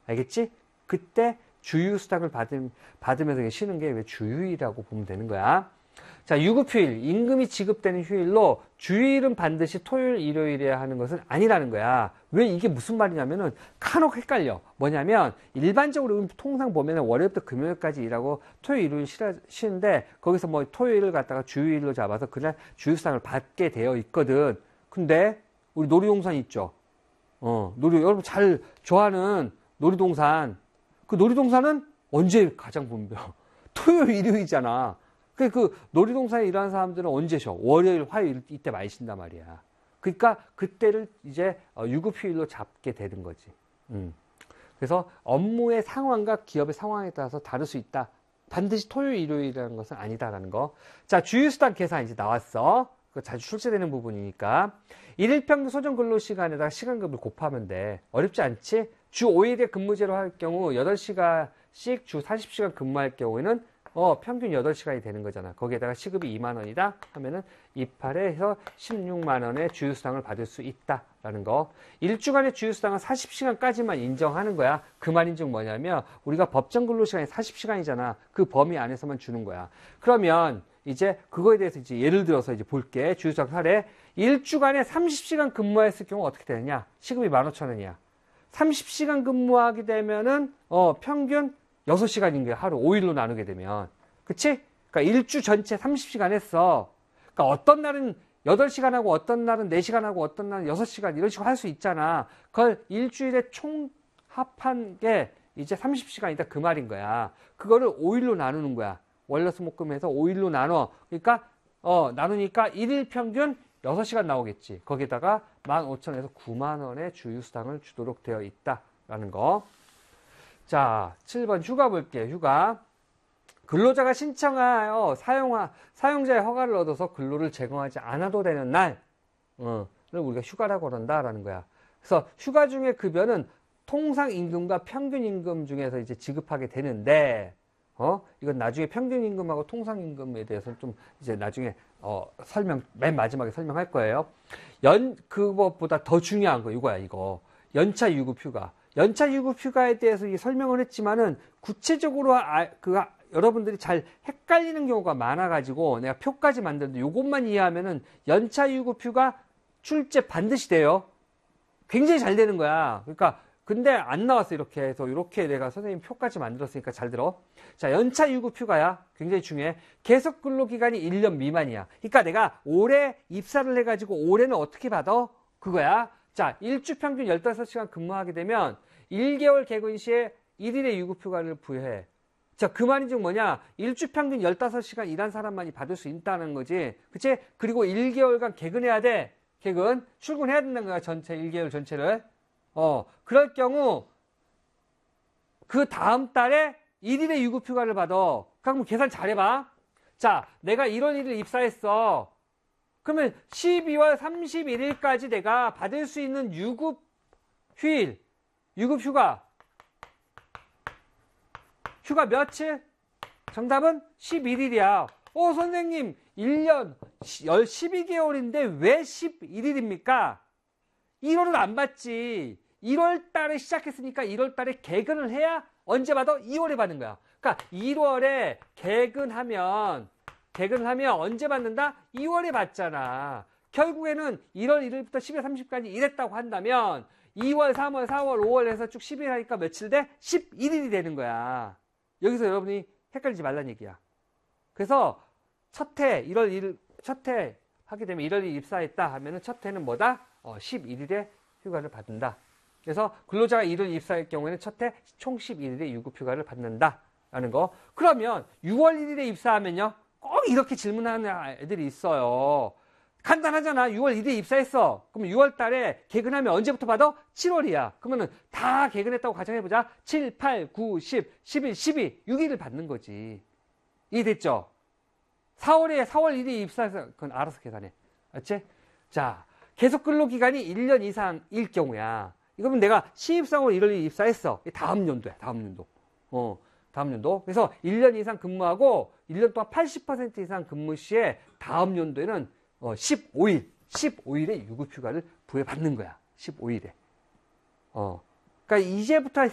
알겠지? 그때 주휴수당을 받으면서 쉬는 게 왜 주휴일이라고 보면 되는 거야. 자, 유급휴일, 임금이 지급되는 휴일로 주휴일은 반드시 토요일, 일요일이어야 하는 것은 아니라는 거야. 왜 이게 무슨 말이냐면은 간혹 헷갈려. 뭐냐면 일반적으로 우리 통상 보면은 월요일부터 금요일까지 일하고 토요일, 일요일 쉬는데 거기서 뭐 토요일을 갖다가 주휴일로 잡아서 그날 주휴수당을 받게 되어 있거든. 근데 우리 놀이동산 있죠. 여러분 잘 좋아하는 놀이동산. 그 놀이동산은 언제 가장 붐벼? 토요일, 일요일이잖아. 그 놀이동산에 일하는 사람들은 언제 쉬어? 월요일, 화요일 이때 많이 쉰단 말이야. 그러니까 그때를 이제 유급휴일로 잡게 되는 거지. 그래서 업무의 상황과 기업의 상황에 따라서 다를 수 있다. 반드시 토요일, 일요일이라는 것은 아니다라는 거. 자, 주휴수당 계산 이제 나왔어. 그거 자주 출제되는 부분이니까. 일일 평균 소정 근로시간에다가 시간급을 곱하면 돼. 어렵지 않지? 주 5일에 근무제로 할 경우 8시간씩 주 40시간 근무할 경우에는 평균 8시간이 되는 거잖아. 거기에다가 시급이 2만 원이다 하면은 28에서 16만 원의 주휴수당을 받을 수 있다라는 거. 일주간의 주휴수당은 40시간까지만 인정하는 거야. 그 말인즉 뭐냐면 우리가 법정 근로시간이 40시간이잖아. 그 범위 안에서만 주는 거야. 그러면 이제 그거에 대해서 이제 예를 들어서 이제 볼게. 주휴수당 사례. 일주간에 30시간 근무했을 경우 어떻게 되느냐? 시급이 15,000원이야. 30시간 근무하게 되면은 평균 6시간인 거야. 하루 5일로 나누게 되면. 그치? 그러니까 일주 전체 30시간 했어. 그러니까 어떤 날은 8시간 하고 어떤 날은 4시간 하고 어떤 날은 6시간 이런 식으로 할 수 있잖아. 그걸 일주일에 총 합한 게 이제 30시간이다 그 말인 거야. 그거를 5일로 나누는 거야. 월화수목금해서 5일로 나눠. 그러니까 나누니까 1일 평균 6시간 나오겠지. 거기다가 15,000원에서 9만 원의 주휴수당을 주도록 되어 있다라는 거. 자, 7번 휴가 볼게요. 휴가. 근로자가 신청하여 사용자의 허가를 얻어서 근로를 제공하지 않아도 되는 날을 우리가 휴가라고 그런다라는 거야. 그래서 휴가 중에 급여는 통상임금과 평균임금 중에서 이제 지급하게 되는데, 이건 나중에 평균임금하고 통상임금에 대해서는 좀 이제 나중에 맨 마지막에 설명할 거예요. 그것보다 더 중요한 거 이거야, 이거. 연차 유급휴가. 연차 유급휴가에 대해서 설명을 했지만은 구체적으로 여러분들이 잘 헷갈리는 경우가 많아가지고 내가 표까지 만들었는데 요것만 이해하면은 연차 유급휴가 출제 반드시 돼요. 굉장히 잘 되는 거야. 그러니까 근데 안 나왔어. 이렇게 해서 이렇게 내가 선생님 표까지 만들었으니까 잘 들어. 자, 연차 유급휴가야. 굉장히 중요해. 계속 근로기간이 1년 미만이야. 그러니까 내가 올해 입사를 해가지고 올해는 어떻게 받아? 그거야. 자, 일주 평균 15시간 근무하게 되면 1개월 개근 시에 1일의 유급휴가를 부여해. 자, 그 말인즉 뭐냐? 일주 평균 15시간 일한 사람만이 받을 수 있다는 거지. 그치? 그리고 1개월간 개근해야 돼. 개근. 출근해야 된다는 거야. 전체 1개월 전체를. 그럴 경우 그 다음 달에 1일의 유급휴가를 받아. 그럼 계산 잘해봐. 자, 내가 1월 1일 입사했어. 그러면 12월 31일까지 내가 받을 수 있는 유급휴일, 유급휴가. 휴가 며칠? 정답은 11일이야. 선생님, 1년 12개월인데 왜 11일입니까? 1월은 안 받지. 1월 달에 시작했으니까 1월 달에 개근을 해야 언제 받아? 2월에 받는 거야. 그러니까 1월에 개근하면 언제 받는다? 2월에 받잖아. 결국에는 1월 1일부터 12월 30일까지 일했다고 한다면 2월, 3월, 4월, 5월 해서 쭉 10일 하니까 며칠 돼? 11일이 되는 거야. 여기서 여러분이 헷갈리지 말란 얘기야. 그래서 첫 해, 1월 1일, 첫 해 하게 되면 1월 1일 입사했다 하면은 첫 해는 뭐다? 11일의 휴가를 받는다. 그래서 근로자가 1월 입사할 경우에는 첫 해 총 11일의 유급휴가를 받는다라는 거. 그러면 6월 1일에 입사하면요? 꼭 이렇게 질문하는 애들이 있어요. 간단하잖아. 6월 1일에 입사했어. 그럼 6월 달에 개근하면 언제부터 받아? 7월이야. 그러면은 다 개근했다고 가정해보자. 7, 8, 9, 10, 11, 12, 6일을 받는 거지. 이해됐죠? 4월 1일에 입사해서 그건 알아서 계산해. 알았지? 자, 계속 근로기간이 1년 이상일 경우야. 이거면 내가 신입사원으로 1월 1일 입사했어. 다음 연도야. 다음 연도. 다음 연도. 그래서 1년 이상 근무하고 1년 동안 80% 이상 근무 시에 다음 연도에는 15일의 유급휴가를 부여받는 거야. 15일에. 그러니까 이제부터